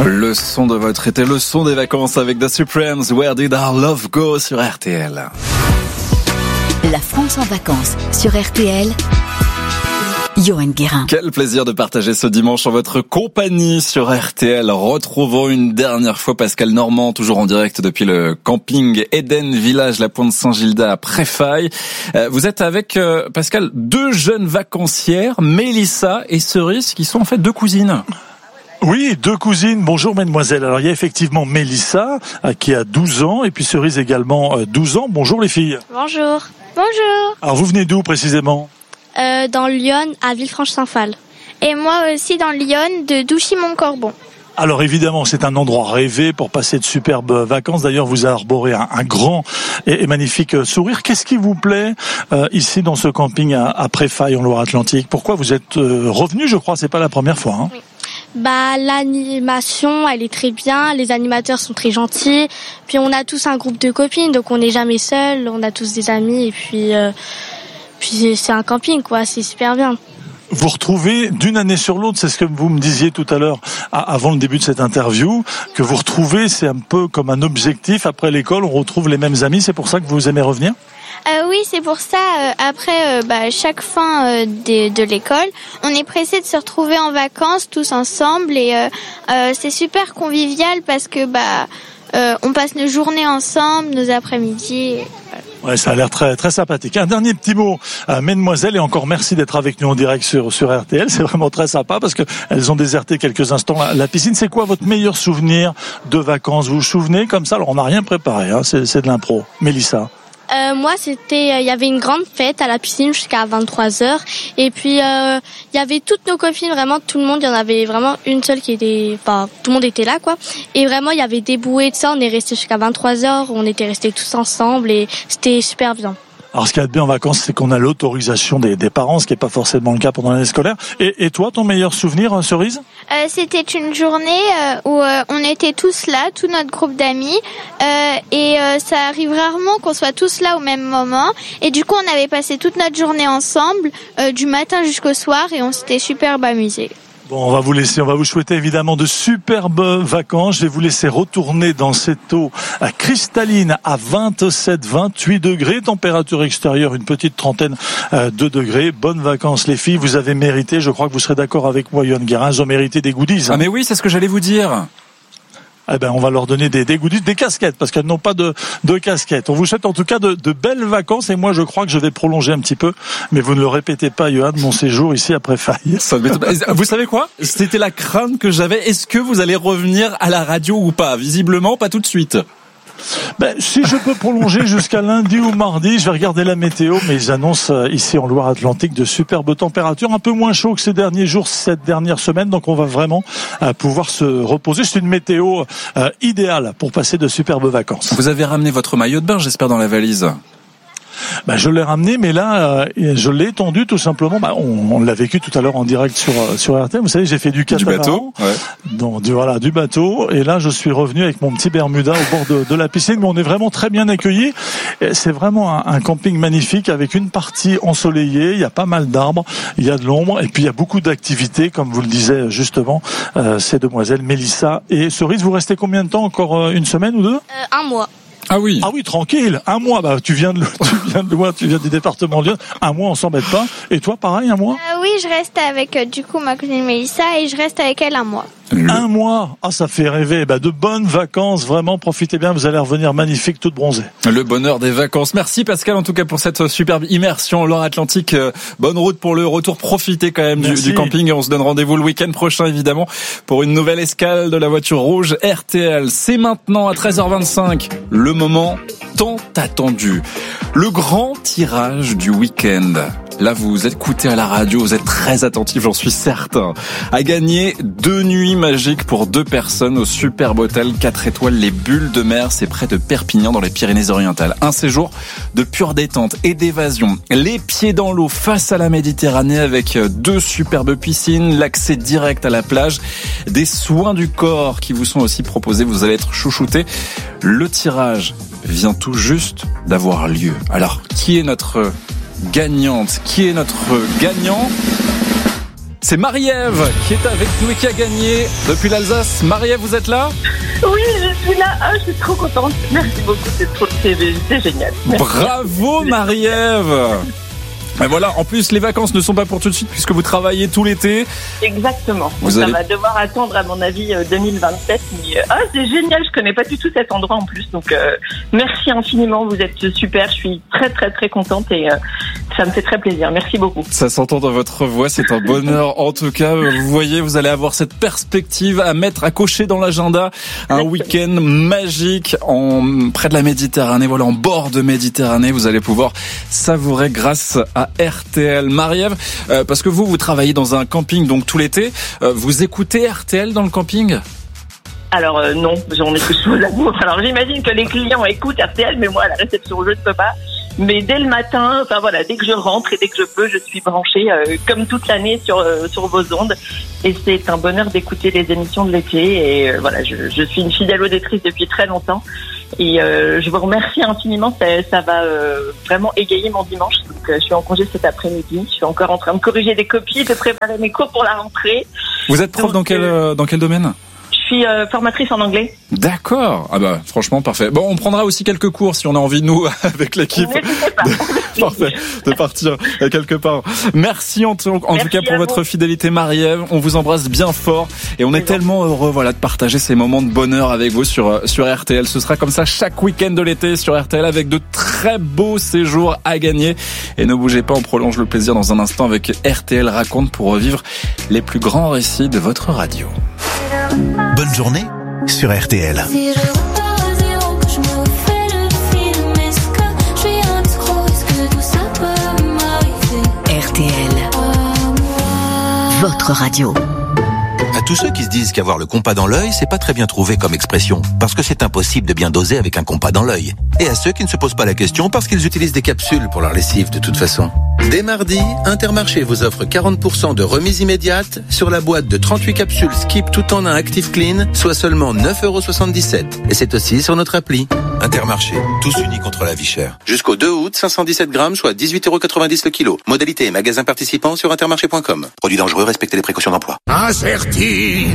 Le son de votre été, le son des vacances avec The Supremes, Where Did Our Love Go sur RTL. La France en vacances sur RTL. Johan Guérin. Quel plaisir de partager ce dimanche en votre compagnie sur RTL. Retrouvons une dernière fois Pascal Normand, toujours en direct depuis le camping Eden Village, la Pointe Saint-Gildas à Préfaille. Vous êtes avec, Pascal, deux jeunes vacancières, Mélissa et Cerise, qui sont en fait deux cousines. Oui, deux cousines. Bonjour mesdemoiselles. Alors il y a effectivement Mélissa qui a 12 ans et puis Cerise également 12 ans. Bonjour les filles. Bonjour. Bonjour. Alors vous venez d'où précisément ? Dans Lyon, à Villefranche-Saint-Phal. Et moi aussi dans Lyon, de Douchy-Mont-Corbon. Alors évidemment, c'est un endroit rêvé pour passer de superbes vacances. D'ailleurs, vous arborez un grand et magnifique sourire. Qu'est-ce qui vous plaît ici dans ce camping à Préfaille en Loire-Atlantique ? Pourquoi vous êtes revenu, je crois, c'est pas la première fois, hein ? Oui. L'animation, elle est très bien. Les animateurs sont très gentils. Puis on a tous un groupe de copines, donc on n'est jamais seul. On a tous des amis et puis c'est un camping, quoi. C'est super bien. Vous retrouvez d'une année sur l'autre, c'est ce que vous me disiez tout à l'heure avant le début de cette interview, que vous retrouvez, c'est un peu comme un objectif. Après l'école, on retrouve les mêmes amis. C'est pour ça que vous aimez revenir ? Oui, c'est pour ça. Après chaque fin de l'école, on est pressé de se retrouver en vacances tous ensemble et c'est super convivial parce que on passe nos journées ensemble, nos après-midi. Ouais, ça a l'air très très sympathique. Un dernier petit mot, mesdemoiselles, et encore merci d'être avec nous en direct sur RTL. C'est vraiment très sympa parce que elles ont déserté quelques instants la piscine. C'est quoi votre meilleur souvenir de vacances ? Vous vous souvenez comme ça ? Alors on n'a rien préparé, hein, c'est de l'impro. Mélissa. Moi, il y avait une grande fête à la piscine jusqu'à 23h. Et puis, il y avait toutes nos copines, vraiment tout le monde. Il y en avait vraiment une seule tout le monde était là, quoi. Et vraiment, il y avait des bouées de ça. On est restés jusqu'à 23h. On était restés tous ensemble et c'était super bien. Alors, ce qu'il y a de bien en vacances, c'est qu'on a l'autorisation des parents, ce qui n'est pas forcément le cas pendant l'année scolaire. Et toi, ton meilleur souvenir, Cerise ? C'était une journée où on était tous là, tout notre groupe d'amis, et ça arrive rarement qu'on soit tous là au même moment. Et du coup, on avait passé toute notre journée ensemble, du matin jusqu'au soir, et on s'était superbe amusés. Bon, on va vous souhaiter évidemment de superbes vacances. Je vais vous laisser retourner dans cette eau cristalline à 27-28 degrés, température extérieure une petite trentaine de degrés. Bonnes vacances les filles, vous avez mérité, je crois que vous serez d'accord avec moi, Johan Guérin, ils ont mérité des goodies. Ah mais oui, c'est ce que j'allais vous dire. Eh ben, on va leur donner des goodies, des casquettes, parce qu'elles n'ont pas de casquettes. On vous souhaite en tout cas de belles vacances, et moi je crois que je vais prolonger un petit peu, mais vous ne le répétez pas, Johan, mon séjour ici à Préfaille. Vous savez quoi ? C'était la crainte que j'avais. Est-ce que vous allez revenir à la radio ou pas ? Visiblement, pas tout de suite. Si je peux prolonger jusqu'à lundi ou mardi, je vais regarder la météo, mais ils annoncent ici en Loire-Atlantique de superbes températures, un peu moins chaud que ces derniers jours, cette dernière semaine, donc on va vraiment pouvoir se reposer. C'est une météo idéale pour passer de superbes vacances. Vous avez ramené votre maillot de bain, j'espère, dans la valise ? Je l'ai ramené, mais là, je l'ai étendu tout simplement. On l'a vécu tout à l'heure en direct sur RTL. Vous savez, j'ai fait du catamaran, bateau, ouais. Donc du bateau. Et là, je suis revenu avec mon petit Bermuda au bord de la piscine. Mais on est vraiment très bien accueillis. C'est vraiment un camping magnifique avec une partie ensoleillée. Il y a pas mal d'arbres, il y a de l'ombre, et puis il y a beaucoup d'activités, comme vous le disiez justement, ces demoiselles, Mélissa et Cerise. Vous restez combien de temps ? Encore une semaine ou deux ? Un mois. Ah oui. Ah oui, tranquille. Un mois. Tu viens du département de Lyon. Un mois, on s'embête pas. Et toi, pareil, un mois? Oui, je reste avec ma cousine Mélissa et je reste avec elle un mois. Un mois. Ah, ça fait rêver. De bonnes vacances. Vraiment, profitez bien. Vous allez revenir magnifique, toute bronzée. Le bonheur des vacances. Merci Pascal, en tout cas, pour cette superbe immersion Loire-Atlantique. Bonne route pour le retour. Profitez quand même du camping. Et on se donne rendez-vous le week-end prochain, évidemment, pour une nouvelle escale de la voiture rouge RTL. C'est maintenant à 13h25. Le moment tant attendu. Le grand tirage du week-end. Là, vous écoutez à la radio, vous êtes très attentifs, j'en suis certain. À gagner 2 nuits magiques pour 2 personnes au superbe hôtel 4 étoiles Les Bulles de Mer, c'est près de Perpignan dans les Pyrénées-Orientales. Un séjour de pure détente et d'évasion. Les pieds dans l'eau face à la Méditerranée avec 2 superbes piscines, l'accès direct à la plage, des soins du corps qui vous sont aussi proposés, vous allez être chouchoutés. Le tirage vient tout juste d'avoir lieu. Alors, qui est notre gagnante? Qui est notre gagnant? C'est Marie-Ève qui est avec nous et qui a gagné depuis l'Alsace. Marie-Ève, vous êtes là ? Oui, je suis là. Je suis trop contente. Merci beaucoup, c'est génial. Merci. Bravo Marie-Ève. Mais voilà, en plus les vacances ne sont pas pour tout de suite puisque vous travaillez tout l'été. Exactement. Ça va devoir attendre à mon avis 2027. Mais c'est génial, je connais pas du tout cet endroit en plus. Donc merci infiniment, vous êtes super. Je suis très très très contente et ça me fait très plaisir. Merci beaucoup. Ça s'entend dans votre voix, c'est un bonheur. En tout cas, vous voyez, vous allez avoir cette perspective à cocher dans l'agenda. Un week-end magique près de la Méditerranée, voilà, en bord de Méditerranée. Vous allez pouvoir savourer grâce à RTL. Marie-Ève, parce que vous travaillez dans un camping donc tout l'été. Vous écoutez RTL dans le camping ? Alors non, j'en ai plus sous la bouffe. Alors j'imagine que les clients écoutent RTL, mais moi à la réception je ne peux pas. Mais dès le matin, dès que je rentre et dès que je peux, je suis branchée comme toute l'année sur vos ondes. Et c'est un bonheur d'écouter les émissions de l'été. Et je suis une fidèle auditrice depuis très longtemps. Et je vous remercie infiniment. Ça va vraiment égayer mon dimanche. Donc je suis en congé cet après-midi. Je suis encore en train de corriger des copies, de préparer mes cours pour la rentrée. Vous êtes prof dans quel domaine ? Je suis formatrice en anglais. D'accord. Ah bah franchement parfait. Bon, on prendra aussi quelques cours si on a envie nous avec l'équipe de partir quelque part. Merci en tout cas pour votre fidélité Marie-Ève. On vous embrasse bien fort et on est tellement heureux de partager ces moments de bonheur avec vous sur RTL. Ce sera comme ça chaque week-end de l'été sur RTL avec de très beaux séjours à gagner. Et ne bougez pas, on prolonge le plaisir dans un instant avec RTL Raconte pour revivre les plus grands récits de votre radio. Bonne journée sur RTL. RTL, votre radio. À tous ceux qui se disent qu'avoir le compas dans l'œil, c'est pas très bien trouvé comme expression, parce que c'est impossible de bien doser avec un compas dans l'œil. Et à ceux qui ne se posent pas la question parce qu'ils utilisent des capsules pour leur lessive de toute façon. Dès mardi, Intermarché vous offre 40% de remise immédiate sur la boîte de 38 capsules Skip tout en un Active Clean, soit seulement 9,77 €. Et c'est aussi sur notre appli. Intermarché, tous unis contre la vie chère. Jusqu'au 2 août, 517 grammes, soit 18,90 € le kilo. Modalité et magasin participant sur intermarché.com. Produit dangereux, respectez les précautions d'emploi. Acerti.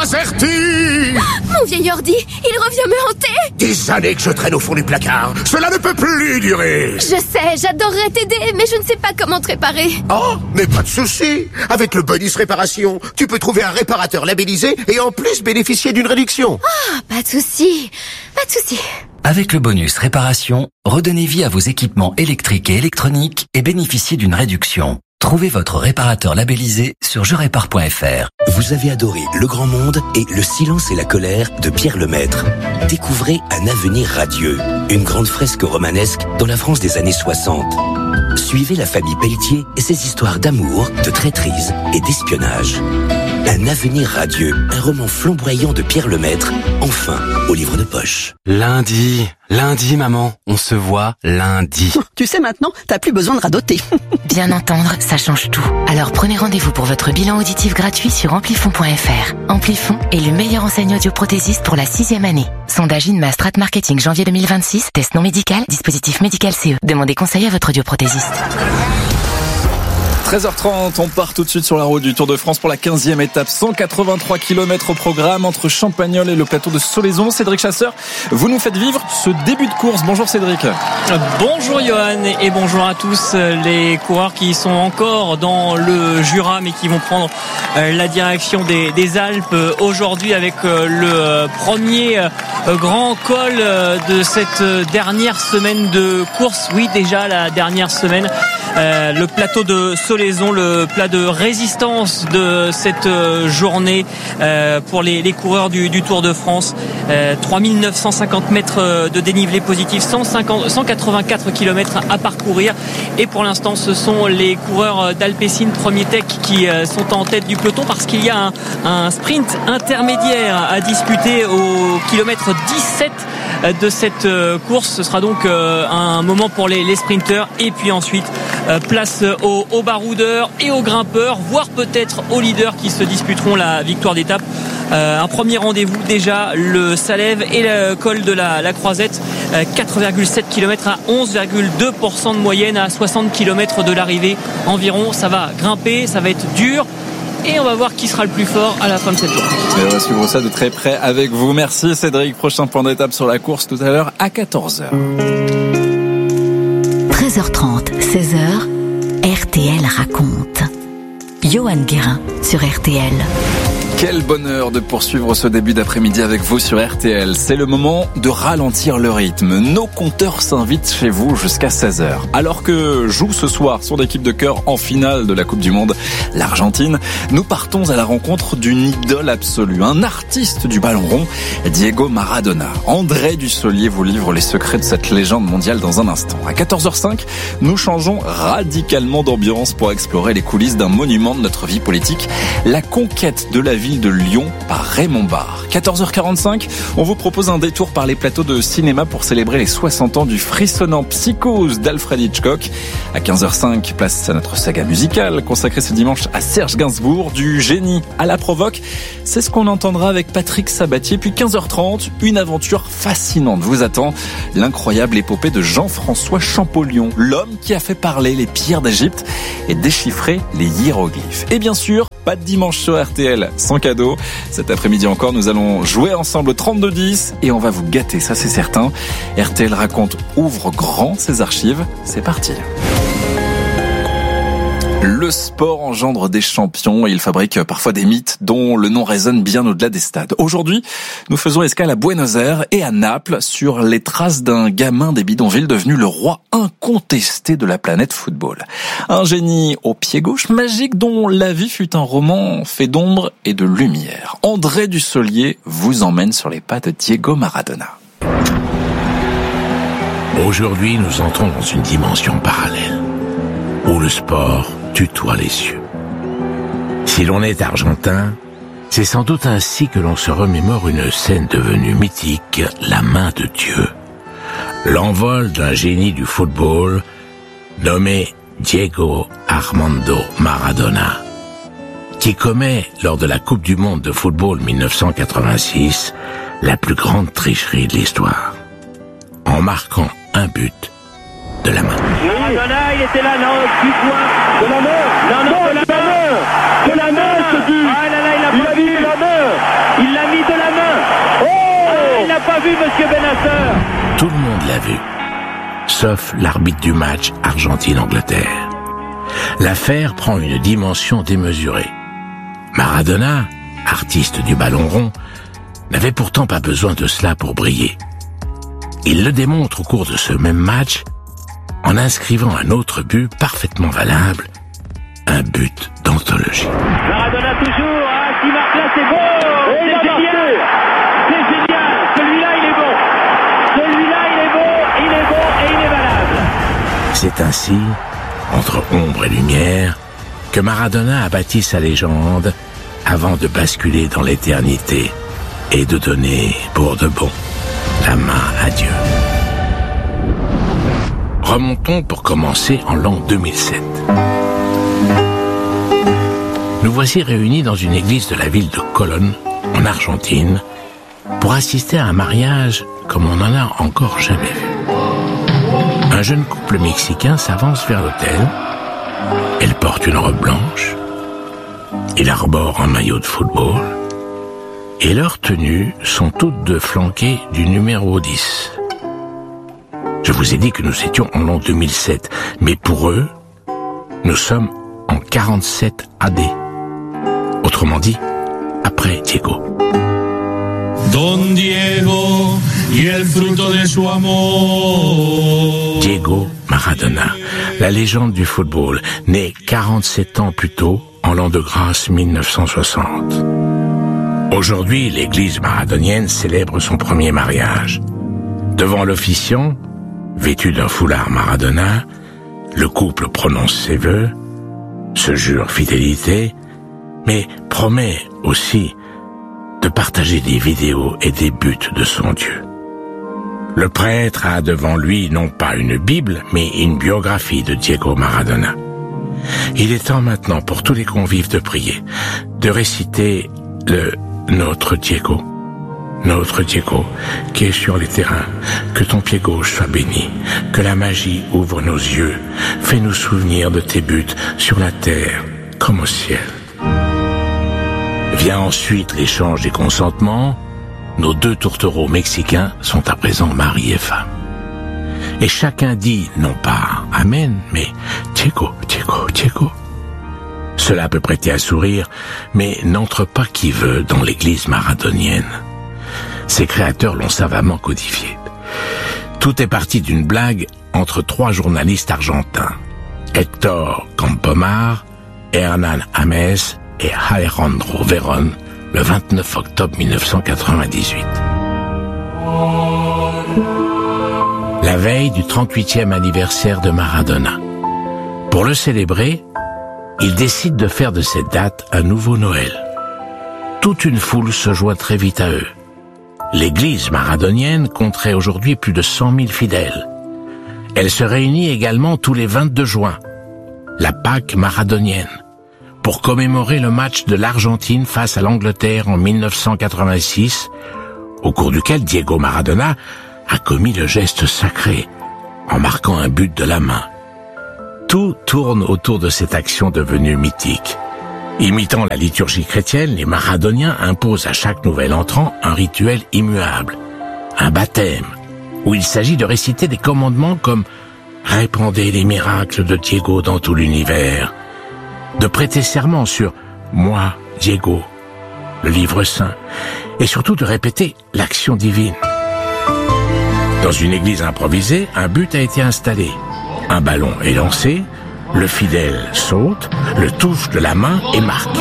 Mon vieil ordi, il revient me hanter. Des années que je traîne au fond du placard. Cela ne peut plus durer. Je sais, j'adorerais t'aider, mais je ne sais pas comment te réparer. Oh, mais pas de souci. Avec le bonus réparation, tu peux trouver un réparateur labellisé et en plus bénéficier d'une réduction. Ah, pas de souci. Avec le bonus réparation, redonnez vie à vos équipements électriques et électroniques et bénéficiez d'une réduction. Trouvez votre réparateur labellisé sur jerépare.fr. Vous avez adoré Le Grand Monde et Le Silence et la Colère de Pierre Lemaître. Découvrez Un avenir radieux, une grande fresque romanesque dans la France des années 60. Suivez la famille Pelletier et ses histoires d'amour, de traîtrise et d'espionnage. Un avenir radieux, un roman flamboyant de Pierre Lemaître, enfin au livre de poche. Lundi, maman, on se voit lundi. Tu sais maintenant, t'as plus besoin de radoter. Bien entendre, ça change tout. Alors prenez rendez-vous pour votre bilan auditif gratuit sur amplifon.fr. Amplifon est le meilleur enseigne audioprothésiste pour la 6e année. Sondage INMA Strat Marketing janvier 2026, test non médical, dispositif médical CE. Demandez conseil à votre audioprothésiste. 13h30, on part tout de suite sur la route du Tour de France pour la 15e étape. 183 km au programme entre Champagnole et le plateau de Solaison. Cédric Chasseur, vous nous faites vivre ce début de course. Bonjour Cédric. Bonjour Johan et bonjour à tous les coureurs qui sont encore dans le Jura mais qui vont prendre la direction des Alpes aujourd'hui avec le premier grand col de cette dernière semaine de course. Oui, déjà la dernière semaine. Le plateau de Solaison, le plat de résistance de cette journée pour les coureurs du Tour de France. 3950 mètres de dénivelé positif, 184 km à parcourir. Et pour l'instant, ce sont les coureurs d'Alpecin Premier Tech qui sont en tête du peloton parce qu'il y a un sprint intermédiaire à disputer au kilomètre 17 de cette course. Ce sera donc un moment pour les sprinteurs et puis ensuite place aux baroudeurs et aux grimpeurs, voire peut-être aux leaders qui se disputeront la victoire d'étape. Un premier rendez-vous déjà, le Salève et le col de la Croisette, 4,7 km à 11,2% de moyenne à 60 km de l'arrivée environ. Ça va grimper, ça va être dur. et on va voir qui sera le plus fort à la fin de cette journée. Et on va suivre ça de très près avec vous. Merci Cédric. Prochain point d'étape sur la course tout à l'heure à 14h. 13h30, 16h, RTL raconte. Johan Guérin sur RTL. Quel bonheur de poursuivre ce début d'après-midi avec vous sur RTL. C'est le moment de ralentir le rythme. Nos compteurs s'invitent chez vous jusqu'à 16h. Alors que joue ce soir son équipe de cœur en finale de la Coupe du Monde, l'Argentine, nous partons à la rencontre d'une idole absolue, un artiste du ballon rond, Diego Maradona. André Dussolier vous livre les secrets de cette légende mondiale dans un instant. À 14h05, nous changeons radicalement d'ambiance pour explorer les coulisses d'un monument de notre vie politique, la conquête de la ville de Lyon par Raymond Barre. 14h45, on vous propose un détour par les plateaux de cinéma pour célébrer les 60 ans du frissonnant Psychose d'Alfred Hitchcock. À 15h05, place à notre saga musicale consacrée ce dimanche à Serge Gainsbourg, du génie à la provoque. C'est ce qu'on entendra avec Patrick Sabatier. Puis 15h30, une aventure fascinante vous attend. L'incroyable épopée de Jean-François Champollion, l'homme qui a fait parler les pierres d'Égypte et déchiffrer les hiéroglyphes. Et bien sûr, pas de dimanche sur RTL sans cadeau. Cet après-midi encore, nous allons jouer ensemble au 32-10 et on va vous gâter, ça c'est certain. RTL raconte ouvre grand ses archives. C'est parti. Le sport engendre des champions et il fabrique parfois des mythes dont le nom résonne bien au-delà des stades. Aujourd'hui, nous faisons escale à Buenos Aires et à Naples sur les traces d'un gamin des bidonvilles devenu le roi incontesté de la planète football. Un génie au pied gauche magique dont la vie fut un roman fait d'ombre et de lumière. André Dussolier vous emmène sur les pas de Diego Maradona. Aujourd'hui, nous entrons dans une dimension parallèle où le sport tutoie les cieux. Si l'on est argentin, c'est sans doute ainsi que l'on se remémore une scène devenue mythique, la main de Dieu. L'envol d'un génie du football nommé Diego Armando Maradona, qui commet, lors de la Coupe du Monde de football 1986, la plus grande tricherie de l'histoire, en marquant un but de la main. Maradona, il était là, non, du point. De la main. Non, de la main. De la main, ce but. Ah là là, il l'a pas vu. De la main. Il l'a mis de la main. Oh, il n'a pas vu, monsieur Benasser. Tout le monde l'a vu, sauf l'arbitre du match Argentine-Angleterre. L'affaire prend une dimension démesurée. Maradona, artiste du ballon rond, n'avait pourtant pas besoin de cela pour briller. Il le démontre au cours de ce même match en inscrivant un autre but parfaitement valable, un but d'anthologie. Maradona toujours, hein, qui marque là, c'est beau, c'est génial, c'est génial, celui-là il est bon, celui-là il est beau et il est valable. C'est ainsi, entre ombre et lumière, que Maradona a bâti sa légende avant de basculer dans l'éternité et de donner, pour de bon, la main à Dieu. Remontons pour commencer en l'an 2007. Nous voici réunis dans une église de la ville de Colón, en Argentine, pour assister à un mariage comme on n'en a encore jamais vu. Un jeune couple mexicain s'avance vers l'autel. Elle porte une robe blanche. Il arbore un maillot de football. Et leurs tenues sont toutes deux flanquées du numéro 10. Je vous ai dit que nous étions en l'an 2007, mais pour eux, nous sommes en 47 AD. Autrement dit, après Diego. Don Diego y el fruto de su amor. Diego Maradona, la légende du football, né 47 ans plus tôt, en l'an de grâce 1960. Aujourd'hui, l'église maradonienne célèbre son premier mariage. Devant l'officiant, vêtu d'un foulard Maradona, le couple prononce ses vœux, se jure fidélité, mais promet aussi de partager des vidéos et des buts de son Dieu. Le prêtre a devant lui non pas une Bible, mais une biographie de Diego Maradona. Il est temps maintenant pour tous les convives de prier, de réciter le Notre Diego, qui est sur les terrains, que ton pied gauche soit béni, que la magie ouvre nos yeux, fais-nous souvenir de tes buts sur la terre comme au ciel. Vient ensuite l'échange des consentements. Nos 2 tourtereaux mexicains sont à présent mari et femme. Et chacun dit, non pas Amen, mais Diego, Diego, Diego. Cela peut prêter à sourire, mais n'entre pas qui veut dans l'église maradonienne. Ses créateurs l'ont savamment codifié. Tout est parti d'une blague entre 3 journalistes argentins, Héctor Campomar, Hernán Ames et Alejandro Verón, le 29 octobre 1998. La veille du 38e anniversaire de Maradona. Pour le célébrer, ils décident de faire de cette date un nouveau Noël. Toute une foule se joint très vite à eux. L'église maradonienne compterait aujourd'hui plus de 100 000 fidèles. Elle se réunit également tous les 22 juin, la Pâque maradonienne, pour commémorer le match de l'Argentine face à l'Angleterre en 1986, au cours duquel Diego Maradona a commis le geste sacré, en marquant un but de la main. Tout tourne autour de cette action devenue mythique. Imitant la liturgie chrétienne, les maradoniens imposent à chaque nouvel entrant un rituel immuable, un baptême, où il s'agit de réciter des commandements comme « Répandez les miracles de Diego dans tout l'univers », de prêter serment sur « Moi, Diego », le livre saint, et surtout de répéter l'action divine. Dans une église improvisée, un but a été installé. Un ballon est lancé, le fidèle saute, le touche de la main et marque.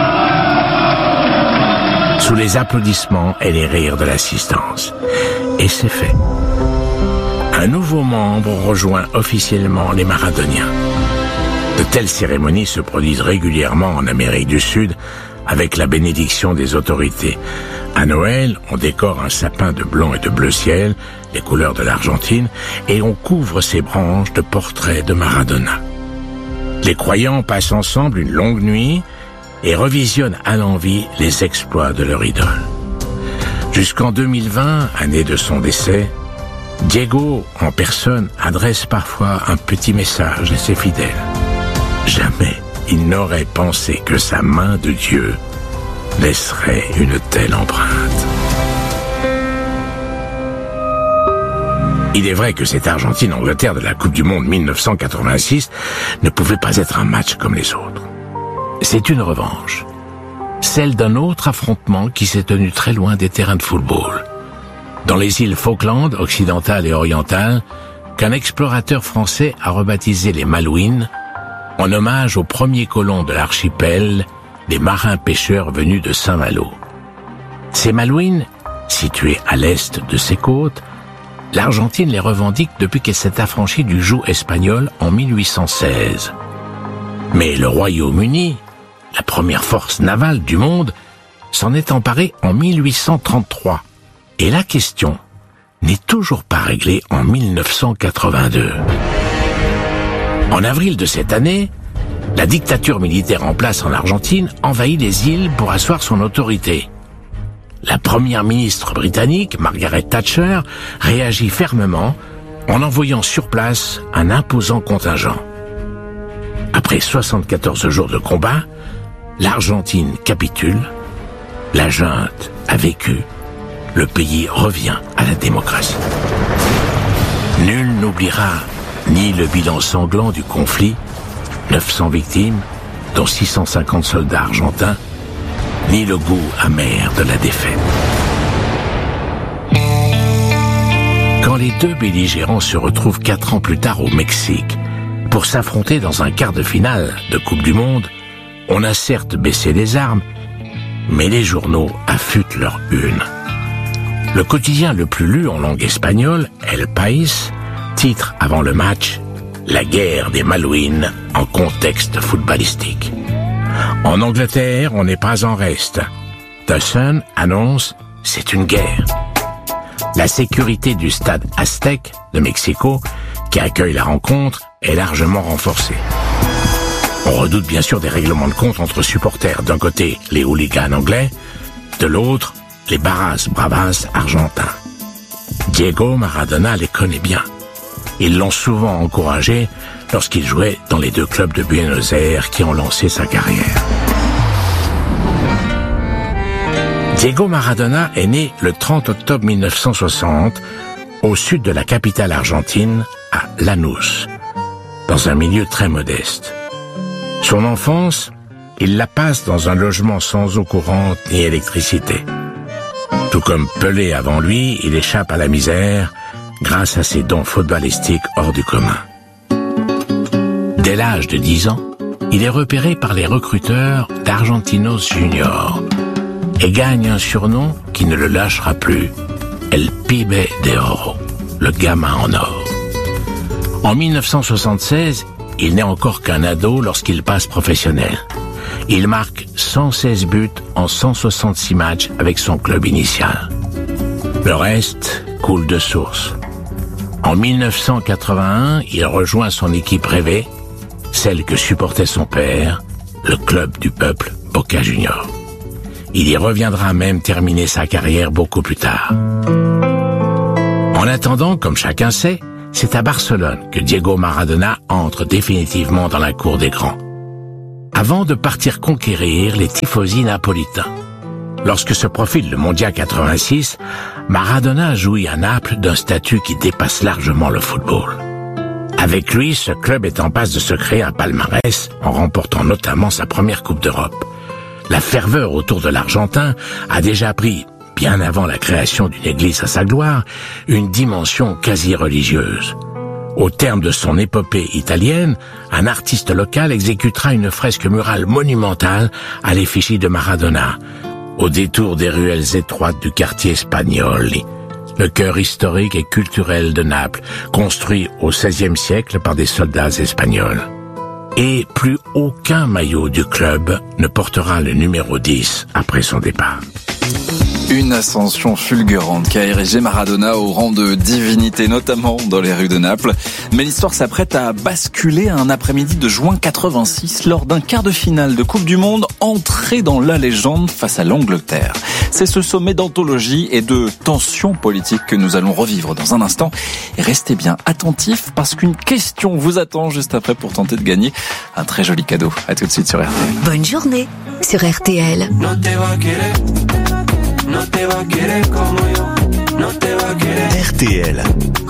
Sous les applaudissements et les rires de l'assistance. Et c'est fait. Un nouveau membre rejoint officiellement les Maradoniens. De telles cérémonies se produisent régulièrement en Amérique du Sud avec la bénédiction des autorités. À Noël, on décore un sapin de blanc et de bleu ciel, les couleurs de l'Argentine, et on couvre ses branches de portraits de Maradona. Les croyants passent ensemble une longue nuit et revisionnent à l'envi les exploits de leur idole. Jusqu'en 2020, année de son décès, Diego, en personne, adresse parfois un petit message à ses fidèles. Jamais il n'aurait pensé que sa main de Dieu laisserait une telle empreinte. Il est vrai que cette Argentine-Angleterre de la Coupe du Monde 1986 ne pouvait pas être un match comme les autres. C'est une revanche, celle d'un autre affrontement qui s'est tenu très loin des terrains de football, dans les îles Falkland, occidentales et orientales, qu'un explorateur français a rebaptisé les Malouines, en hommage aux premiers colons de l'archipel, les marins-pêcheurs venus de Saint-Malo. Ces Malouines, situées à l'est de ses côtes, l'Argentine les revendique depuis qu'elle s'est affranchie du joug espagnol en 1816. Mais le Royaume-Uni, la première force navale du monde, s'en est emparé en 1833. Et la question n'est toujours pas réglée en 1982. En avril de cette année, la dictature militaire en place en Argentine envahit les îles pour asseoir son autorité. La première ministre britannique, Margaret Thatcher, réagit fermement en envoyant sur place un imposant contingent. Après 74 jours de combat, l'Argentine capitule, la junte a vécu, le pays revient à la démocratie. Nul n'oubliera ni le bilan sanglant du conflit, 900 victimes, dont 650 soldats argentins, ni le goût amer de la défaite. Quand les deux belligérants se retrouvent 4 ans plus tard au Mexique pour s'affronter dans un quart de finale de Coupe du Monde, on a certes baissé les armes, mais les journaux affûtent leur une. Le quotidien le plus lu en langue espagnole, El País, titre avant le match « La guerre des Malouines en contexte footballistique ». En Angleterre, on n'est pas en reste. The Sun annonce « C'est une guerre ». La sécurité du stade Aztec de Mexico, qui accueille la rencontre, est largement renforcée. On redoute bien sûr des règlements de compte entre supporters. D'un côté, les hooligans anglais, de l'autre, les barras bravas argentins. Diego Maradona les connaît bien. Ils l'ont souvent encouragé lorsqu'il jouait dans les 2 clubs de Buenos Aires qui ont lancé sa carrière. Diego Maradona est né le 30 octobre 1960 au sud de la capitale argentine, à Lanús, dans un milieu très modeste. Son enfance, il la passe dans un logement sans eau courante ni électricité. Tout comme Pelé avant lui, il échappe à la misère grâce à ses dons footballistiques hors du commun. Dès l'âge de 10 ans, il est repéré par les recruteurs d'Argentinos Junior et gagne un surnom qui ne le lâchera plus, El Pibe de Oro, le gamin en or. En 1976, il n'est encore qu'un ado lorsqu'il passe professionnel. Il marque 116 buts en 166 matchs avec son club initial. Le reste coule de source. En 1981, il rejoint son équipe rêvée, celle que supportait son père, le club du peuple Boca Juniors. Il y reviendra même terminer sa carrière beaucoup plus tard. En attendant, comme chacun sait, c'est à Barcelone que Diego Maradona entre définitivement dans la cour des grands, avant de partir conquérir les tifosi napolitains. Lorsque se profile le Mondial 86, Maradona jouit à Naples d'un statut qui dépasse largement le football. Avec lui, ce club est en passe de se créer un palmarès en remportant notamment sa première Coupe d'Europe. La ferveur autour de l'Argentin a déjà pris, bien avant la création d'une église à sa gloire, une dimension quasi religieuse. Au terme de son épopée italienne, un artiste local exécutera une fresque murale monumentale à l'effigie de Maradona, au détour des ruelles étroites du quartier Spagnoli, le cœur historique et culturel de Naples, construit au XVIe siècle par des soldats espagnols. Et plus aucun maillot du club ne portera le numéro 10 après son départ. Une ascension fulgurante qui a érigé Maradona au rang de divinité, notamment dans les rues de Naples. Mais l'histoire s'apprête à basculer un après-midi de juin 86 lors d'un quart de finale de Coupe du Monde, entré dans la légende face à l'Angleterre. C'est ce sommet d'anthologie et de tension politique que nous allons revivre dans un instant. Et restez bien attentifs parce qu'une question vous attend juste après pour tenter de gagner un très joli cadeau. À tout de suite sur RTL. Bonne journée sur RTL. RTL,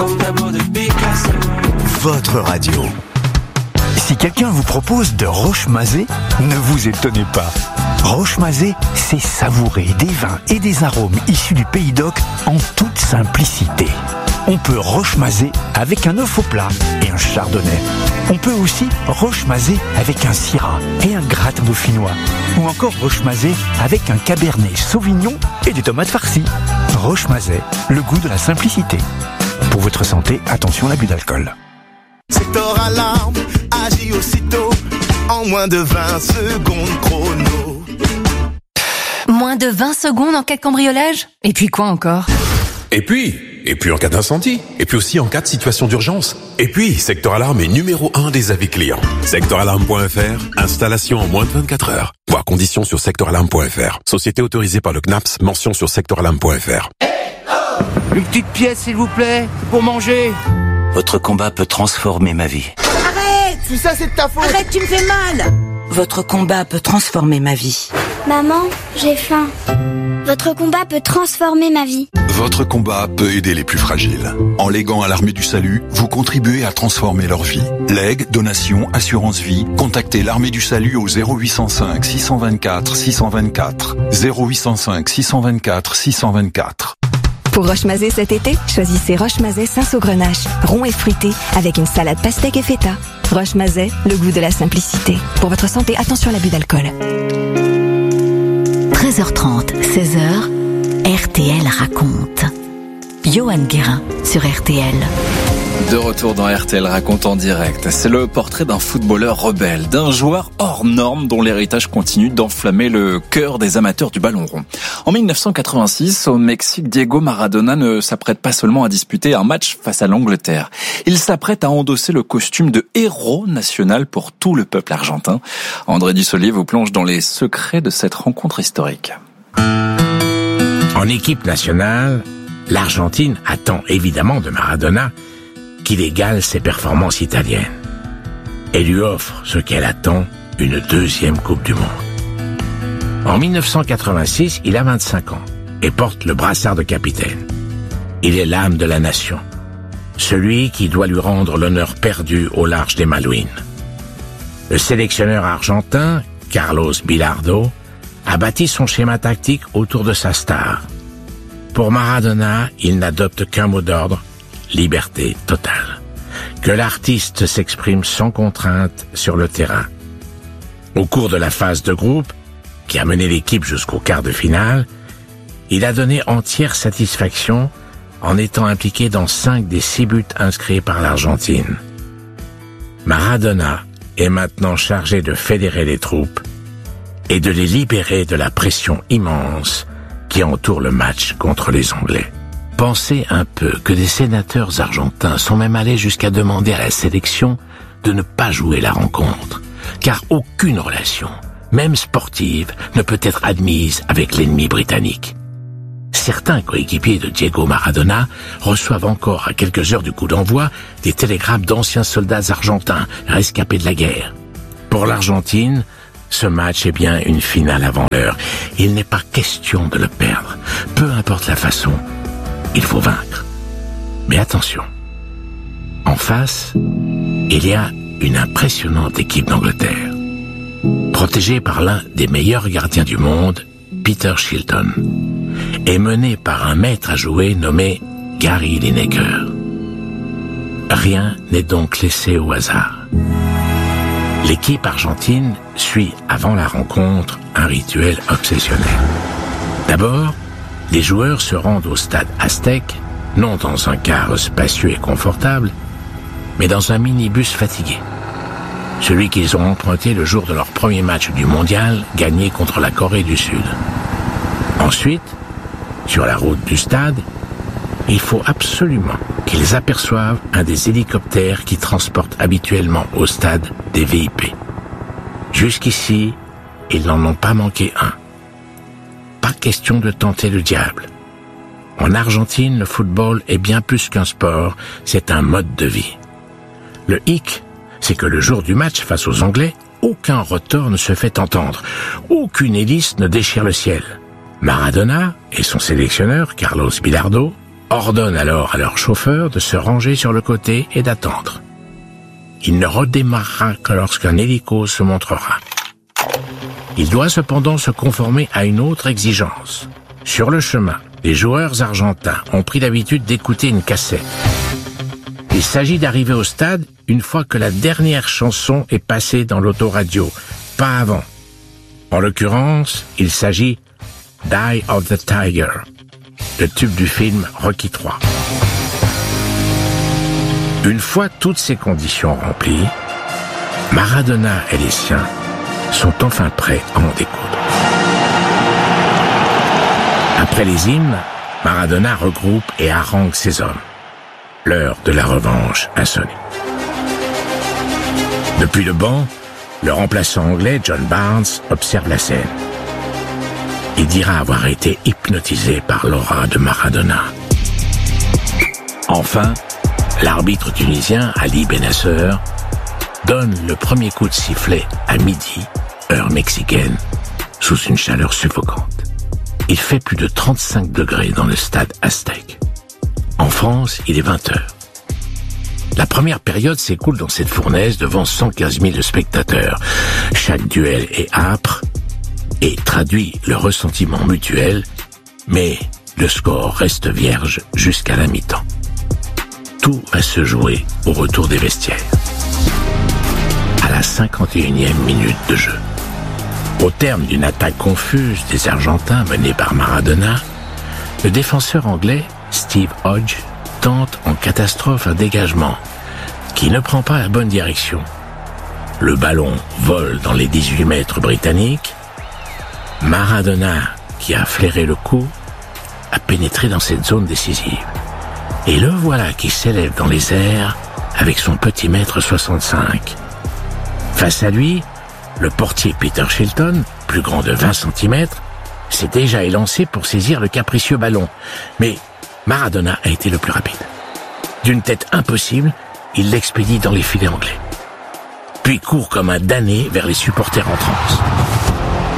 votre radio. Si quelqu'un vous propose de Roche-Mazé, ne vous étonnez pas. Roche-Mazé, c'est savourer des vins et des arômes issus du Pays d'Oc en toute simplicité. On peut Roche-Mazé avec un œuf au plat et un chardonnay. On peut aussi Roche-Mazé avec un syrah et un gratin dauphinois. Ou encore Roche-Mazé avec un cabernet sauvignon et des tomates farcies. Roche-Mazé, le goût de la simplicité. Pour votre santé, attention à l'abus d'alcool. Secteur Alarme agit aussitôt en moins de 20 secondes chrono. Moins de 20 secondes en cas de cambriolage ? Et puis quoi encore ? Et puis en cas d'incendie, et puis aussi en cas de situation d'urgence. Et puis, Secteur Alarme est numéro 1 des avis clients. Secteuralarme.fr, installation en moins de 24 heures. Voir conditions sur secteuralarme.fr. Société autorisée par le CNAPS, mention sur secteuralarme.fr. Une petite pièce, s'il vous plaît, pour manger. Votre combat peut transformer ma vie. Arrête! Tout ça, c'est de ta faute! Arrête, tu me fais mal! Votre combat peut transformer ma vie. Maman, j'ai faim. Votre combat peut transformer ma vie. Votre combat peut aider les plus fragiles. En léguant à l'Armée du Salut, vous contribuez à transformer leur vie. Legs, donations, assurance vie, contactez l'Armée du Salut au 0805 624 624. 0805 624 624. Pour Roche-Mazé cet été, choisissez Roche-Mazé Cinsault Grenache, rond et fruité, avec une salade pastèque et feta. Roche-Mazé, le goût de la simplicité. Pour votre santé, attention à l'abus d'alcool. 13h30, 16h, RTL raconte. Johan Guérin sur RTL. De retour dans RTL raconte en direct. C'est le portrait d'un footballeur rebelle, d'un joueur hors norme dont l'héritage continue d'enflammer le cœur des amateurs du ballon rond. En 1986, au Mexique, Diego Maradona ne s'apprête pas seulement à disputer un match face à l'Angleterre. Il s'apprête à endosser le costume de héros national pour tout le peuple argentin. André Dussolier vous plonge dans les secrets de cette rencontre historique. En équipe nationale, l'Argentine attend évidemment de Maradona qu'il égale ses performances italiennes et lui offre ce qu'elle attend, une deuxième Coupe du Monde. En 1986, il a 25 ans et porte le brassard de capitaine. Il est l'âme de la nation, celui qui doit lui rendre l'honneur perdu au large des Malouines. Le sélectionneur argentin, Carlos Bilardo, a bâti son schéma tactique autour de sa star. Pour Maradona, il n'adopte qu'un mot d'ordre, liberté totale. Que l'artiste s'exprime sans contrainte sur le terrain. Au cours de la phase de groupe, qui a mené l'équipe jusqu'au quart de finale, il a donné entière satisfaction en étant impliqué dans 5 des 6 buts inscrits par l'Argentine. Maradona est maintenant chargé de fédérer les troupes et de les libérer de la pression immense qui entoure le match contre les Anglais. Pensez un peu que des sénateurs argentins sont même allés jusqu'à demander à la sélection de ne pas jouer la rencontre, car aucune relation, même sportive, ne peut être admise avec l'ennemi britannique. Certains coéquipiers de Diego Maradona reçoivent encore à quelques heures du coup d'envoi des télégrammes d'anciens soldats argentins rescapés de la guerre. Pour l'Argentine, ce match est bien une finale avant l'heure. Il n'est pas question de le perdre. Peu importe la façon, il faut vaincre. Mais attention, en face, il y a une impressionnante équipe d'Angleterre, protégée par l'un des meilleurs gardiens du monde, Peter Shilton, et menée par un maître à jouer nommé Gary Lineker. Rien n'est donc laissé au hasard. L'équipe argentine suit avant la rencontre un rituel obsessionnel. D'abord, les joueurs se rendent au stade Aztec, non dans un car spacieux et confortable, mais dans un minibus fatigué. Celui qu'ils ont emprunté le jour de leur premier match du mondial, gagné contre la Corée du Sud. Ensuite, sur la route du stade, il faut absolument qu'ils aperçoivent un des hélicoptères qui transportent habituellement au stade des VIP. Jusqu'ici, ils n'en ont pas manqué un. Pas question de tenter le diable. En Argentine, le football est bien plus qu'un sport, c'est un mode de vie. Le hic, c'est que le jour du match face aux Anglais, aucun rotor ne se fait entendre, aucune hélice ne déchire le ciel. Maradona et son sélectionneur, Carlos Bilardo, ordonnent alors à leur chauffeur de se ranger sur le côté et d'attendre. Il ne redémarrera que lorsqu'un hélico se montrera. Il doit cependant se conformer à une autre exigence. Sur le chemin, les joueurs argentins ont pris l'habitude d'écouter une cassette. Il s'agit d'arriver au stade une fois que la dernière chanson est passée dans l'autoradio, pas avant. En l'occurrence, il s'agit d'Eye of the Tiger, le tube du film Rocky III. Une fois toutes ces conditions remplies, Maradona et les siens sont enfin prêts à en découdre. Après les hymnes, Maradona regroupe et harangue ses hommes. L'heure de la revanche a sonné. Depuis le banc, le remplaçant anglais John Barnes observe la scène. Il dira avoir été hypnotisé par l'aura de Maradona. Enfin, l'arbitre tunisien Ali Benasser donne le premier coup de sifflet à midi, heure mexicaine, sous une chaleur suffocante. Il fait plus de 35 degrés dans le stade Aztec. En France, il est 20 heures. La première période s'écoule dans cette fournaise devant 115 000 spectateurs. Chaque duel est âpre et traduit le ressentiment mutuel, mais le score reste vierge jusqu'à la mi-temps. Tout va se jouer au retour des vestiaires. À la 51e minute de jeu. Au terme d'une attaque confuse des Argentins menée par Maradona, le défenseur anglais Steve Hodge tente en catastrophe un dégagement qui ne prend pas la bonne direction. Le ballon vole dans les 18 mètres britanniques. Maradona, qui a flairé le coup, a pénétré dans cette zone décisive. Et le voilà qui s'élève dans les airs avec son petit mètre 65. Face à lui, le portier Peter Shilton, plus grand de 20 cm, s'est déjà élancé pour saisir le capricieux ballon. Mais Maradona a été le plus rapide. D'une tête impossible, il l'expédie dans les filets anglais. Puis court comme un damné vers les supporters en transe.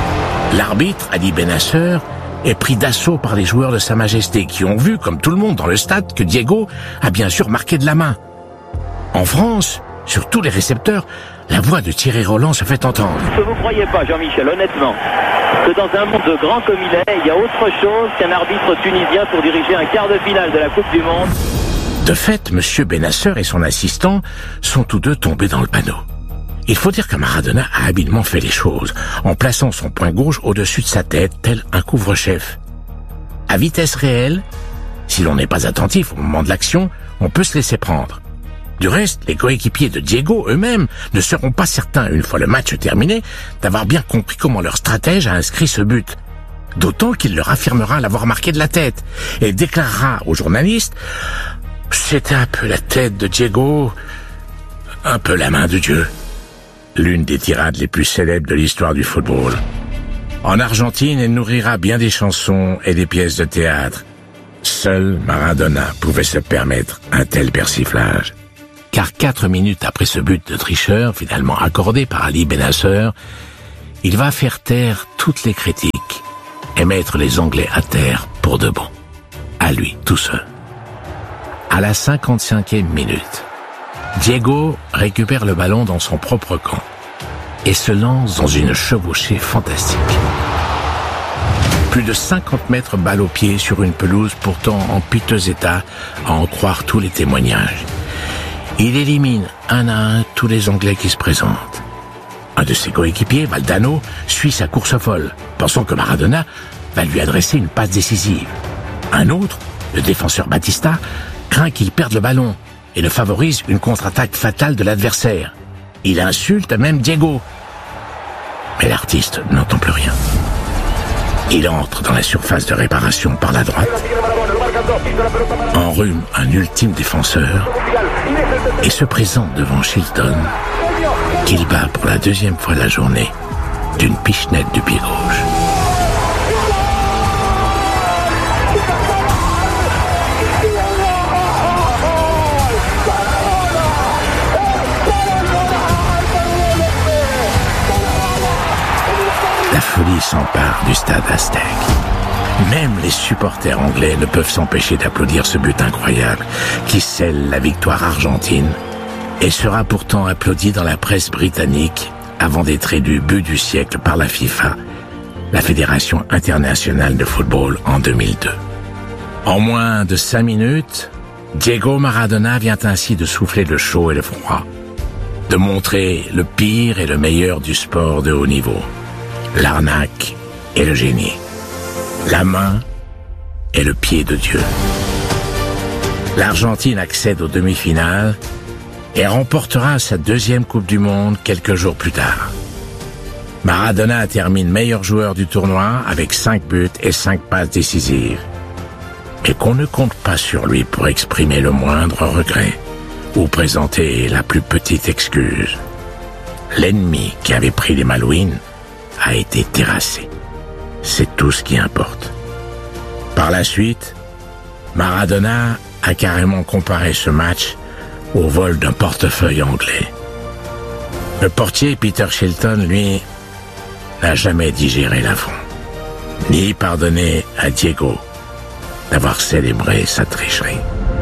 L'arbitre, Ali Benasser, est pris d'assaut par les joueurs de Sa Majesté qui ont vu, comme tout le monde dans le stade, que Diego a bien sûr marqué de la main. En France, sur tous les récepteurs, la voix de Thierry Roland se fait entendre. Est-ce que vous ne croyez pas, Jean-Michel, honnêtement, que dans un monde grand comme il est, il y a autre chose qu'un arbitre tunisien pour diriger un quart de finale de la Coupe du Monde? De fait, M. Benasser et son assistant sont tous deux tombés dans le panneau. Il faut dire que Maradona a habilement fait les choses, en plaçant son poing gauche au-dessus de sa tête, tel un couvre-chef. À vitesse réelle, si l'on n'est pas attentif au moment de l'action, on peut se laisser prendre. Du reste, les coéquipiers de Diego eux-mêmes ne seront pas certains, une fois le match terminé, d'avoir bien compris comment leur stratège a inscrit ce but. D'autant qu'il leur affirmera l'avoir marqué de la tête et déclarera aux journalistes « C'était un peu la tête de Diego, un peu la main de Dieu ». L'une des tirades les plus célèbres de l'histoire du football. En Argentine, elle nourrira bien des chansons et des pièces de théâtre. Seul Maradona pouvait se permettre un tel persiflage. Car 4 minutes après ce but de tricheur, finalement accordé par Ali Benasser, il va faire taire toutes les critiques et mettre les Anglais à terre pour de bon. À lui, tout seul. À la 55e minute, Diego récupère le ballon dans son propre camp et se lance dans une chevauchée fantastique. Plus de 50 mètres balle au pied sur une pelouse pourtant en piteux état, à en croire tous les témoignages. Il élimine un à un tous les Anglais qui se présentent. Un de ses coéquipiers, Valdano, suit sa course folle, pensant que Maradona va lui adresser une passe décisive. Un autre, le défenseur Batista, craint qu'il perde le ballon et ne favorise une contre-attaque fatale de l'adversaire. Il insulte même Diego. Mais l'artiste n'entend plus rien. Il entre dans la surface de réparation par la droite, enrhume un ultime défenseur et se présente devant Shilton, qu'il bat pour la 2e fois de la journée d'une pichenette du pied gauche. La folie s'empare du stade aztèque. Même les supporters anglais ne peuvent s'empêcher d'applaudir ce but incroyable qui scelle la victoire argentine et sera pourtant applaudi dans la presse britannique avant d'être élu but du siècle par la FIFA, la Fédération internationale de football, en 2002. En moins de 5 minutes, Diego Maradona vient ainsi de souffler le chaud et le froid, de montrer le pire et le meilleur du sport de haut niveau. L'arnaque et le génie, la main et le pied de Dieu. L'Argentine accède aux demi-finales et remportera sa 2e Coupe du Monde quelques jours plus tard. Maradona termine meilleur joueur du tournoi avec 5 buts et 5 passes décisives. Mais qu'on ne compte pas sur lui pour exprimer le moindre regret ou présenter la plus petite excuse. L'ennemi qui avait pris les Malouines a été terrassé. C'est tout ce qui importe. Par la suite, Maradona a carrément comparé ce match au vol d'un portefeuille anglais. Le portier Peter Shilton, lui, n'a jamais digéré l'affront, ni pardonné à Diego d'avoir célébré sa tricherie.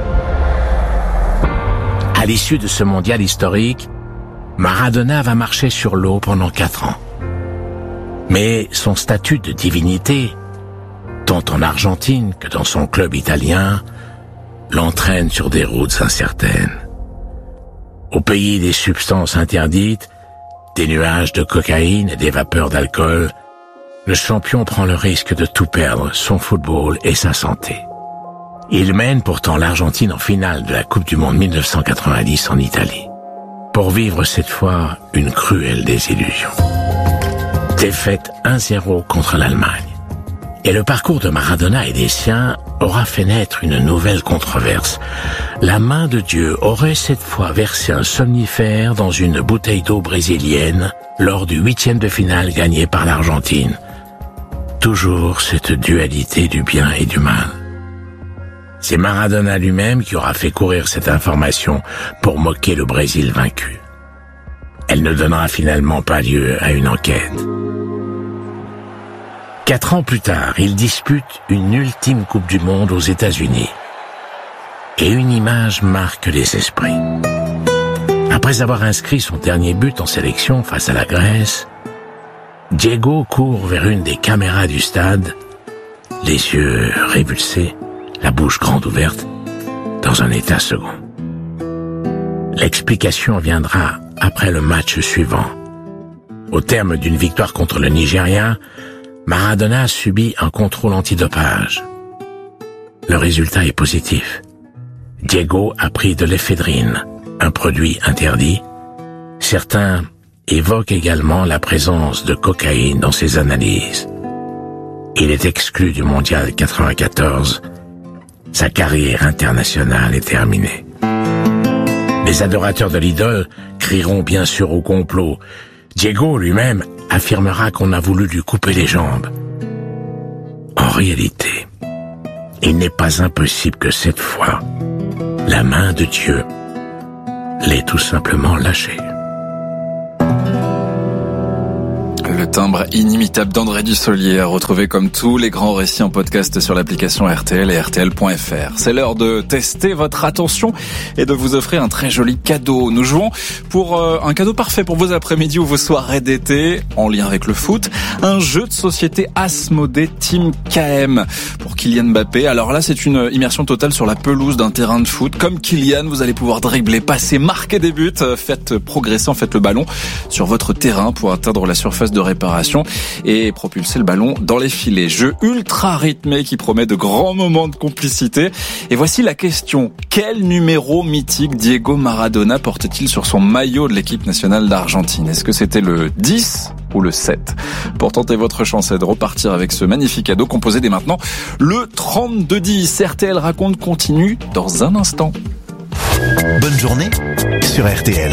À l'issue de ce mondial historique, Maradona va marcher sur l'eau pendant 4 ans. Mais son statut de divinité, tant en Argentine que dans son club italien, l'entraîne sur des routes incertaines. Au pays des substances interdites, des nuages de cocaïne et des vapeurs d'alcool, le champion prend le risque de tout perdre, son football et sa santé. Il mène pourtant l'Argentine en finale de la Coupe du Monde 1990 en Italie, pour vivre cette fois une cruelle désillusion. Défaite 1-0 contre l'Allemagne. Et le parcours de Maradona et des siens aura fait naître une nouvelle controverse. La main de Dieu aurait cette fois versé un somnifère dans une bouteille d'eau brésilienne lors du 8e de finale gagné par l'Argentine. Toujours cette dualité du bien et du mal. C'est Maradona lui-même qui aura fait courir cette information pour moquer le Brésil vaincu. Elle ne donnera finalement pas lieu à une enquête. 4 ans plus tard, il dispute une ultime Coupe du Monde aux États-Unis. Et une image marque les esprits. Après avoir inscrit son dernier but en sélection face à la Grèce, Diego court vers une des caméras du stade, les yeux révulsés, la bouche grande ouverte, dans un état second. L'explication viendra après le match suivant. Au terme d'une victoire contre le Nigeria, Maradona subit un contrôle antidopage. Le résultat est positif. Diego a pris de l'éphédrine, un produit interdit. Certains évoquent également la présence de cocaïne dans ses analyses. Il est exclu du Mondial 94. Sa carrière internationale est terminée. Les adorateurs de l'idole crieront bien sûr au complot. Diego lui-même affirmera qu'on a voulu lui couper les jambes. En réalité, il n'est pas impossible que cette fois, la main de Dieu l'ait tout simplement lâché. Le timbre inimitable d'André Dussolier à retrouver comme tous les grands récits en podcast sur l'application RTL et RTL.fr. C'est l'heure de tester votre attention et de vous offrir un très joli cadeau. Nous jouons pour un cadeau parfait pour vos après-midi ou vos soirées d'été en lien avec le foot. Un jeu de société Asmodée Team KM pour Kylian Mbappé. Alors là, c'est une immersion totale sur la pelouse d'un terrain de foot. Comme Kylian, vous allez pouvoir dribbler, passer, marquer des buts. Faites progresser, faites le ballon sur votre terrain pour atteindre la surface de réparation et propulser le ballon dans les filets. Jeu ultra rythmé qui promet de grands moments de complicité. Et voici la question. Quel numéro mythique Diego Maradona porte-t-il sur son maillot de l'équipe nationale d'Argentine? Est-ce que c'était le 10 ou le 7? Pour tenter votre chance et de repartir avec ce magnifique cadeau, composé dès maintenant le 3210. RTL Raconte continue dans un instant. Bonne journée sur RTL.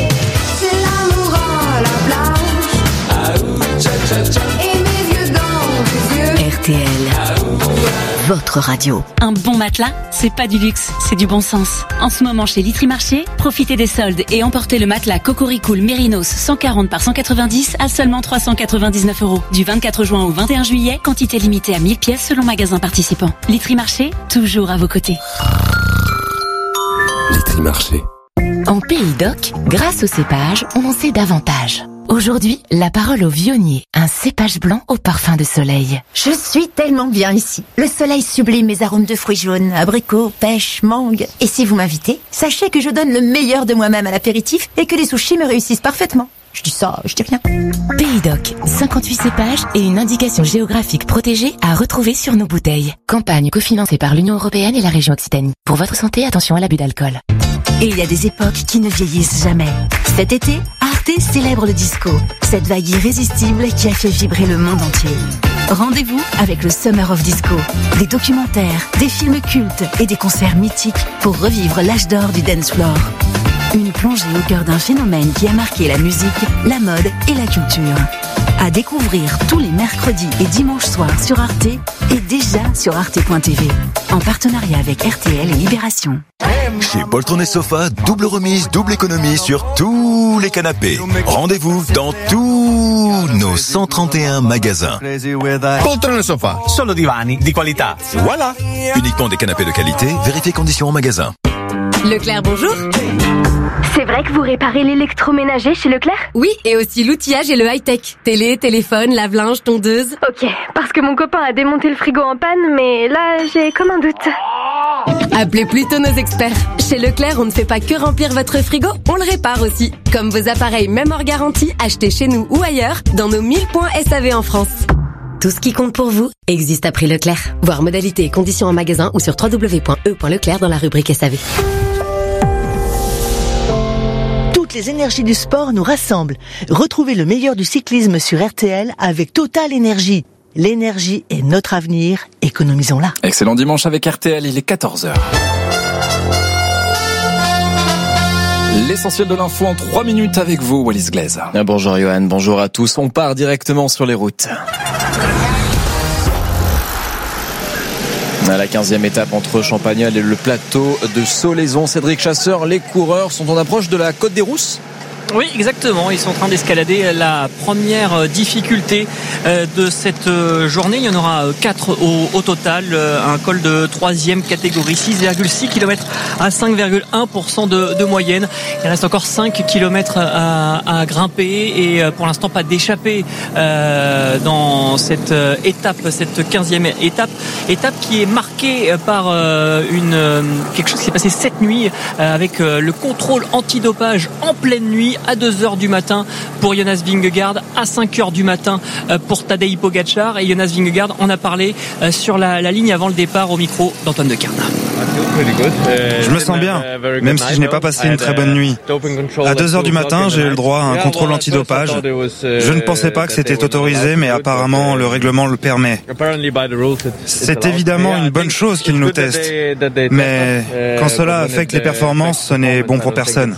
RTL, votre radio. Un bon matelas, c'est pas du luxe, c'est du bon sens. En ce moment chez Litrimarché, profitez des soldes et emportez le matelas Cocoricool Mérinos 140 par 190 à seulement 399 €. Du 24 juin au 21 juillet, quantité limitée à 1000 pièces selon magasin participant. Litrimarché, toujours à vos côtés. Litrimarché. En Pays d'Oc, grâce au cépage, on en sait davantage. Aujourd'hui, la parole au Vionnier, un cépage blanc au parfum de soleil. Je suis tellement bien ici. Le soleil sublime mes arômes de fruits jaunes, abricots, pêche, mangue. Et si vous m'invitez, sachez que je donne le meilleur de moi-même à l'apéritif et que les sushis me réussissent parfaitement. Je dis ça, je dis rien. Pays d'Oc, 58 cépages et une indication géographique protégée à retrouver sur nos bouteilles. Campagne cofinancée par l'Union européenne et la région Occitanie. Pour votre santé, attention à l'abus d'alcool. Et il y a des époques qui ne vieillissent jamais. Cet été, Arte célèbre le disco, cette vague irrésistible qui a fait vibrer le monde entier. Rendez-vous avec le Summer of Disco. Des documentaires, des films cultes et des concerts mythiques pour revivre l'âge d'or du dance floor. Une plongée au cœur d'un phénomène qui a marqué la musique, la mode et la culture. À découvrir tous les mercredis et dimanches soirs sur Arte et déjà sur arte.tv. En partenariat avec RTL et Libération. Chez Poltron et Sofa, double remise, double économie sur tous les canapés. Rendez-vous dans tous nos 131 magasins. Poltron et Sofa, solo divani di qualità. Voilà. Uniquement des canapés de qualité, vérifiez conditions en magasin. Leclerc, bonjour. C'est vrai que vous réparez l'électroménager chez Leclerc? Oui, et aussi l'outillage et le high-tech. Télé, téléphone, lave-linge, tondeuse. Ok, parce que mon copain a démonté le frigo en panne, mais là, j'ai comme un doute. Appelez plutôt nos experts. Chez Leclerc, on ne fait pas que remplir votre frigo, on le répare aussi. Comme vos appareils, même hors garantie, achetés chez nous ou ailleurs, dans nos 1000 points SAV en France. Tout ce qui compte pour vous existe à prix Leclerc. Voir modalités et conditions en magasin ou sur www.e.leclerc dans la rubrique SAV. Toutes les énergies du sport nous rassemblent. Retrouvez le meilleur du cyclisme sur RTL avec Total Énergie. L'énergie est notre avenir, économisons-la. Excellent dimanche avec RTL, il est 14h. L'essentiel de l'info en 3 minutes avec vous, Wallis Glaise. Bonjour Johan, bonjour à tous. On part directement sur les routes. À la 15e étape entre Champagnole et le plateau de Solaizon, Cédric Chasseur, les coureurs sont en approche de la Côte des Rousses. Oui, exactement. Ils sont en train d'escalader la première difficulté de cette journée. Il y en aura 4 au total. Un col de 3e catégorie, 6,6 km à 5,1% de moyenne. Il reste encore 5 km à grimper et pour l'instant pas d'échappée dans cette étape, cette 15e étape qui est marquée par quelque chose qui s'est passé cette nuit avec le contrôle antidopage en pleine nuit à 2h du matin pour Jonas Vingegaard, à 5h du matin pour Tadej Pogačar, et Jonas Vingegaard en a parlé sur la ligne avant le départ au micro d'Antoine de Carna. Je me sens bien, même si je n'ai pas passé une très bonne nuit. À 2h du matin, j'ai eu le droit à un contrôle antidopage. Je ne pensais pas que c'était autorisé, mais apparemment le règlement le permet. C'est évidemment une bonne chose qu'ils nous testent, mais quand cela affecte les performances, ce n'est bon pour personne.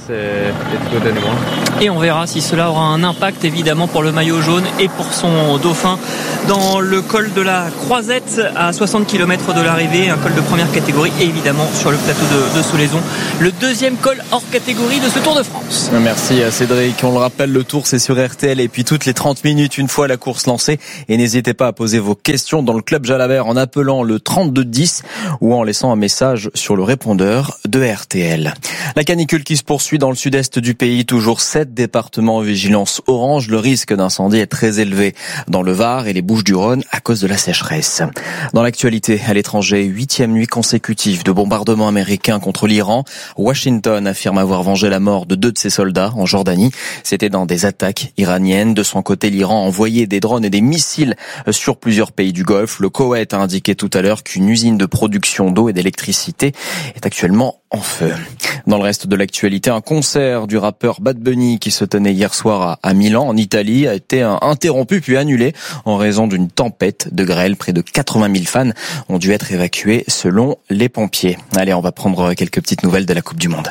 Et on verra si cela aura un impact évidemment pour le maillot jaune et pour son dauphin dans le col de la Croisette à 60 km de l'arrivée, un col de première catégorie, et évidemment sur le plateau de Soleison, le deuxième col hors catégorie de ce Tour de France. Merci à Cédric. On le rappelle, le Tour c'est sur RTL et puis toutes les 30 minutes une fois la course lancée, et n'hésitez pas à poser vos questions dans le Club Jalabert en appelant le 3210 ou en laissant un message sur le répondeur de RTL. La canicule qui se poursuit dans le sud-est du pays, toujours 7 départements en vigilance orange. Le risque d'incendie est très élevé dans le Var et les Bouches-du-Rhône à cause de la sécheresse. Dans l'actualité, à l'étranger, 8e nuit consécutive de bombardements américains contre l'Iran. Washington affirme avoir vengé la mort de 2 de ses soldats en Jordanie. C'était dans des attaques iraniennes. De son côté, l'Iran a envoyé des drones et des missiles sur plusieurs pays du Golfe. Le Koweït a indiqué tout à l'heure qu'une usine de production d'eau et d'électricité est actuellement en feu. Dans le reste de l'actualité, un concert du rappeur Bad Bunny qui se tenait hier soir à Milan, en Italie, a été interrompu puis annulé en raison d'une tempête de grêle. Près de 80 000 fans ont dû être évacués selon les pompiers. Allez, on va prendre quelques petites nouvelles de la Coupe du Monde.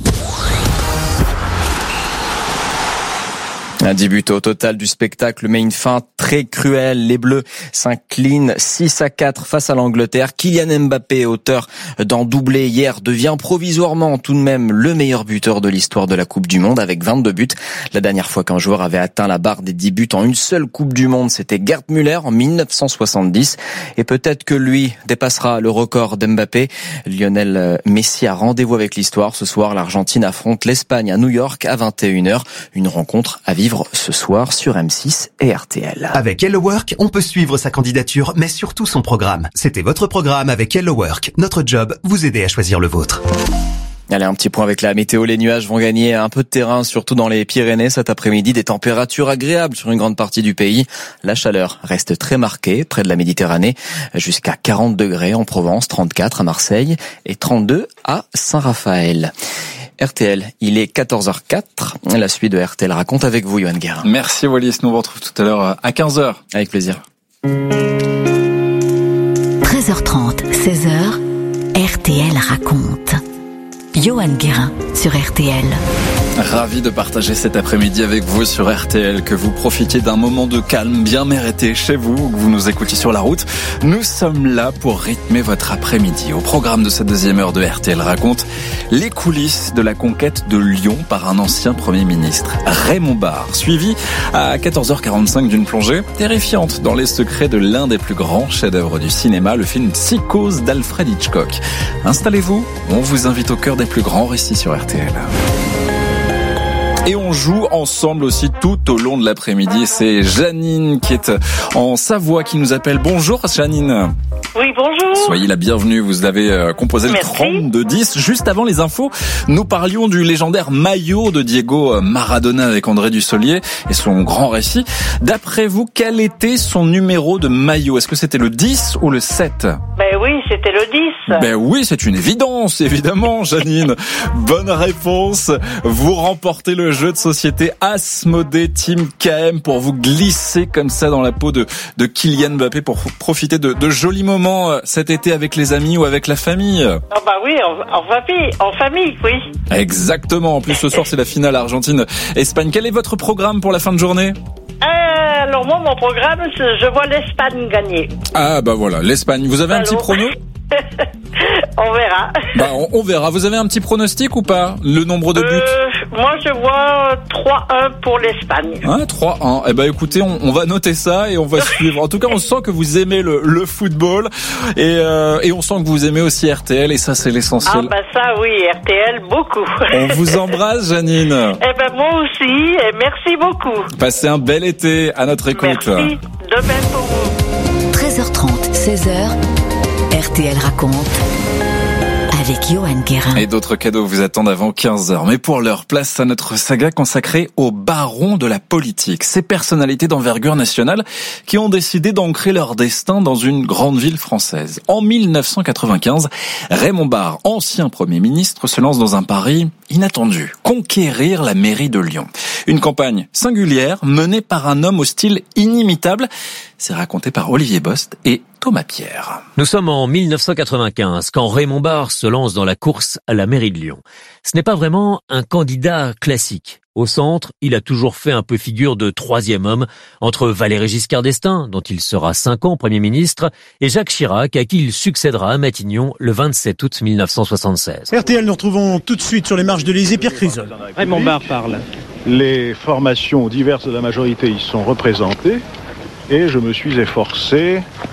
Un 10 buts au total du spectacle, mais une fin très cruelle. Les Bleus s'inclinent 6-4 face à l'Angleterre. Kylian Mbappé, auteur d'un doublé hier, devient provisoirement tout de même le meilleur buteur de l'histoire de la Coupe du Monde avec 22 buts. La dernière fois qu'un joueur avait atteint la barre des 10 buts en une seule Coupe du Monde, c'était Gerd Müller en 1970. Et peut-être que lui dépassera le record d'Mbappé. Lionel Messi a rendez-vous avec l'histoire. Ce soir, l'Argentine affronte l'Espagne à New York à 21h. Une rencontre à vivre ce soir sur M6 et RTL. Avec Hello Work, on peut suivre sa candidature, mais surtout son programme. C'était votre programme avec Hello Work. Notre job, vous aider à choisir le vôtre. Allez, un petit point avec la météo. Les nuages vont gagner un peu de terrain, surtout dans les Pyrénées cet après-midi. Des températures agréables sur une grande partie du pays. La chaleur reste très marquée près de la Méditerranée, jusqu'à 40 degrés en Provence, 34 à Marseille et 32 à Saint-Raphaël. RTL, il est 14h04. La suite de RTL raconte avec vous, Yoann Guérin. Merci Wallis, nous on vous retrouve tout à l'heure à 15h. Avec plaisir. 13h30, 16h, RTL raconte. Yoann Guérin sur RTL. Ravi de partager cet après-midi avec vous sur RTL, que vous profitiez d'un moment de calme bien mérité chez vous, ou que vous nous écoutiez sur la route. Nous sommes là pour rythmer votre après-midi. Au programme de cette deuxième heure de RTL raconte, les coulisses de la conquête de Lyon par un ancien Premier ministre, Raymond Barre, suivi à 14h45 d'une plongée terrifiante dans les secrets de l'un des plus grands chefs-d'œuvre du cinéma, le film Psychose d'Alfred Hitchcock. Installez-vous, on vous invite au cœur des plus grands récits sur RTL. Et on joue ensemble aussi tout au long de l'après-midi. C'est Janine qui est en Savoie qui nous appelle. Bonjour Janine. Oui, bonjour. Soyez la bienvenue, vous avez composé Merci. Le 32-10. Juste avant les infos, nous parlions du légendaire maillot de Diego Maradona avec André Dussolier et son grand récit. D'après vous, quel était son numéro de maillot? Est-ce que c'était le 10 ou le 7? Ben oui, c'était le 10. Ben oui, c'est une évidence, évidemment, Janine. Bonne réponse. Vous remportez le jeu de société Asmodée Team KM pour vous glisser comme ça dans la peau de Kylian Mbappé pour profiter de jolis moments cet été avec les amis ou avec la famille. Ah bah oui, en famille, oui. Exactement. En plus, ce soir, c'est la finale Argentine-Espagne. Quel est votre programme pour la fin de journée? Alors moi, mon programme, je vois l'Espagne gagner. Ah bah voilà, l'Espagne. Vous avez un petit prono? On verra. Bah on verra. Vous avez un petit pronostic ou pas? Le nombre de buts? Moi, je vois 3-1 pour l'Espagne. 3-1. Eh ben, écoutez, on va noter ça et on va suivre. En tout cas, on sent que vous aimez le football et on sent que vous aimez aussi RTL et ça, c'est l'essentiel. Ah, ça, oui, RTL, beaucoup. On vous embrasse, Janine. Eh ben, moi aussi, et merci beaucoup. Passez un bel été à notre écoute. Merci, de même pour vous. 13h30, 16h, RTL raconte. Avec Johan Guérin. Et d'autres cadeaux vous attendent avant 15h. Mais pour l'heure, place à notre saga consacrée aux barons de la politique. Ces personnalités d'envergure nationale qui ont décidé d'ancrer leur destin dans une grande ville française. En 1995, Raymond Barre, ancien Premier ministre, se lance dans un pari inattendu. Conquérir la mairie de Lyon. Une campagne singulière menée par un homme au style inimitable. C'est raconté par Olivier Bost et Thomas Pierre. Nous sommes en 1995 quand Raymond Barre se lance dans la course à la mairie de Lyon. Ce n'est pas vraiment un candidat classique. Au centre, il a toujours fait un peu figure de troisième homme entre Valéry Giscard d'Estaing, dont il sera 5 ans Premier ministre, et Jacques Chirac, à qui il succédera à Matignon le 27 août 1976. RTL, nous retrouvons tout de suite sur les marches de l'Élysée Pierre Crisol. Raymond Barre parle. Les formations diverses de la majorité y sont représentées et je me suis efforcé